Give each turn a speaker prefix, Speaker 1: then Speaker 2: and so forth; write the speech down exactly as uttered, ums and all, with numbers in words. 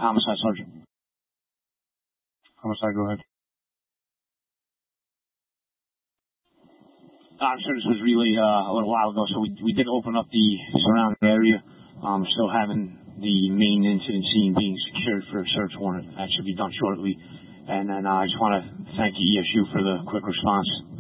Speaker 1: Homicide Sergeant.
Speaker 2: Homicide, go ahead.
Speaker 1: I'm sure this was relayed uh, a little while ago, so we, we did open up the surrounding area. Um, still having the main incident scene being secured for a search warrant. That should be done shortly. And then uh, I just want to thank E S U for the quick response.